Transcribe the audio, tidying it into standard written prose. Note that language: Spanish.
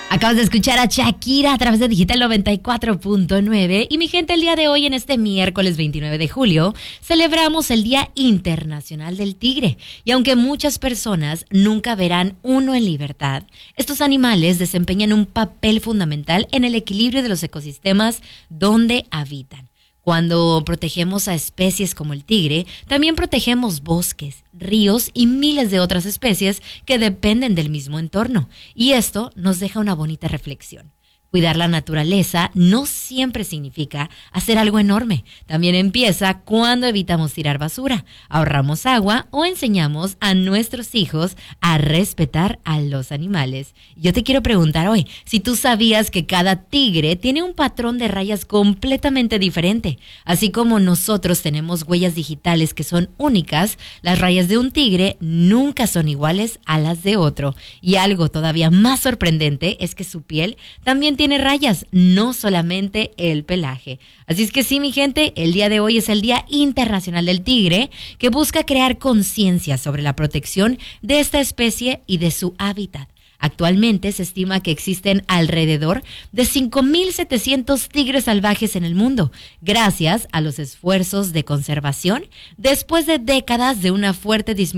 Acabas de escuchar a Shakira a través de Digital 94.9 y mi gente, el día de hoy, en este miércoles 29 de julio, celebramos el Día Internacional del Tigre. Y aunque muchas personas nunca verán uno en libertad, estos animales desempeñan un papel fundamental en el equilibrio de los ecosistemas donde habitan. Cuando protegemos a especies como el tigre, también protegemos bosques, ríos y miles de otras especies que dependen del mismo entorno. Y esto nos deja una bonita reflexión. Cuidar la naturaleza no siempre significa hacer algo enorme. También empieza cuando evitamos tirar basura, ahorramos agua o enseñamos a nuestros hijos a respetar a los animales. Yo te quiero preguntar hoy, si tú sabías que cada tigre tiene un patrón de rayas completamente diferente. Así como nosotros tenemos huellas digitales que son únicas, las rayas de un tigre nunca son iguales a las de otro. Y algo todavía más sorprendente es que su piel también tiene rayas, no solamente el pelaje. Así es que sí, mi gente, el día de hoy es el Día Internacional del Tigre, que busca crear conciencia sobre la protección de esta especie y de su hábitat. Actualmente se estima que existen alrededor de 5.700 tigres salvajes en el mundo, gracias a los esfuerzos de conservación después de décadas de una fuerte disminución